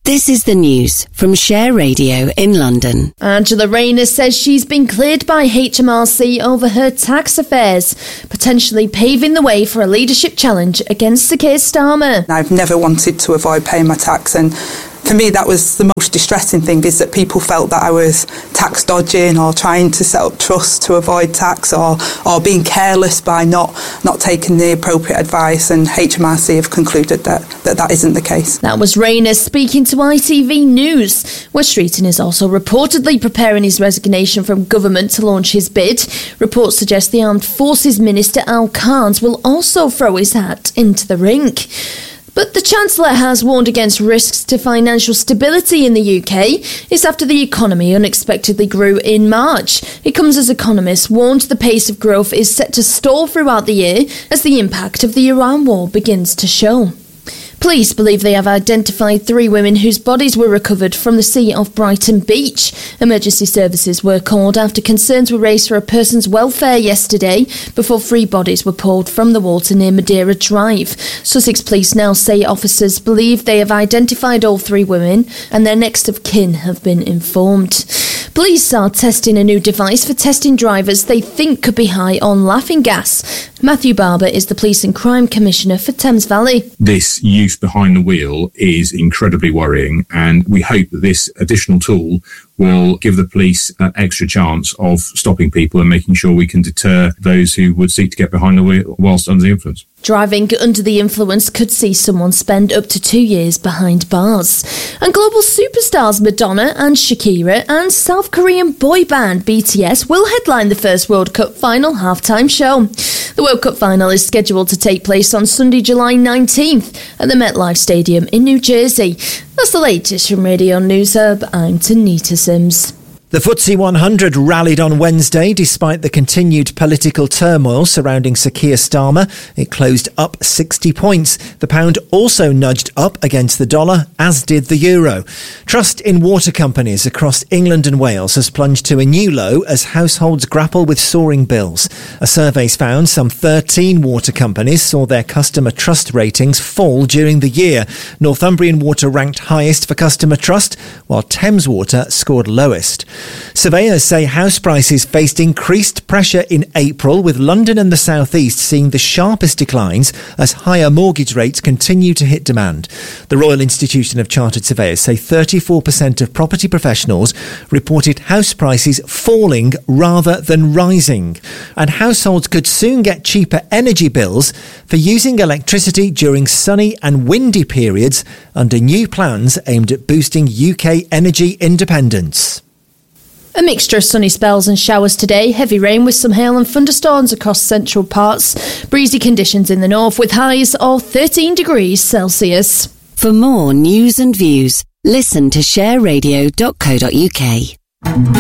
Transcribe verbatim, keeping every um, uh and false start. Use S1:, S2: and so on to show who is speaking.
S1: This is the news from Share Radio in London.
S2: Angela Rayner says she's been cleared by H M R C over her tax affairs, potentially paving the way for a leadership challenge against Sir Keir Starmer.
S3: I've never wanted to avoid paying my tax, and for me that was the most distressing thing, is that people felt that I was tax dodging or trying to set up trusts to avoid tax, or, or being careless by not, not taking the appropriate advice, and H M R C have concluded that that, that isn't the case.
S2: That was Rayner speaking to I T V News, where Streeton is also reportedly preparing his resignation from government to launch his bid. Reports suggest the Armed Forces Minister Al Carnes will also throw his hat into the ring. But the Chancellor has warned against risks to financial stability in the U K. It's after the economy unexpectedly grew in March. It comes as economists warned the pace of growth is set to stall throughout the year as the impact of the Iran war begins to show. Police believe they have identified three women whose bodies were recovered from the sea off Brighton Beach. Emergency services were called after concerns were raised for a person's welfare yesterday before three bodies were pulled from the water near Madeira Drive. Sussex Police now say officers believe they have identified all three women and their next of kin have been informed. Police are testing a new device for testing drivers they think could be high on laughing gas. Matthew Barber is the Police and Crime Commissioner for Thames Valley.
S4: This youth behind the wheel is incredibly worrying, and we hope that this additional tool will give the police an extra chance of stopping people and making sure we can deter those who would seek to get behind the wheel whilst under the influence.
S2: Driving under the influence could see someone spend up to two years behind bars. And global superstars Madonna and Shakira and South Korean boy band B T S will headline the first World Cup final halftime show. The World Cup final is scheduled to take place on Sunday, July nineteenth at the MetLife Stadium in New Jersey. That's the latest from Radio News Hub. I'm Tanita Sims.
S5: The F T S E one hundred rallied on Wednesday despite the continued political turmoil surrounding Sir Keir Starmer. It closed up sixty points. The pound also nudged up against the dollar, as did the euro. Trust in water companies across England and Wales has plunged to a new low as households grapple with soaring bills. A survey's found some thirteen water companies saw their customer trust ratings fall during the year. Northumbrian Water ranked highest for customer trust, while Thames Water scored lowest. Surveyors say house prices faced increased pressure in April, with London and the South East seeing the sharpest declines as higher mortgage rates continue to hit demand. The Royal Institution of Chartered Surveyors say thirty-four percent of property professionals reported house prices falling rather than rising. And households could soon get cheaper energy bills for using electricity during sunny and windy periods under new plans aimed at boosting U K energy independence.
S2: A mixture of sunny spells and showers today, heavy rain with some hail and thunderstorms across central parts, breezy conditions in the north with highs of thirteen degrees Celsius.
S1: For more news and views, listen to share radio dot co dot uk.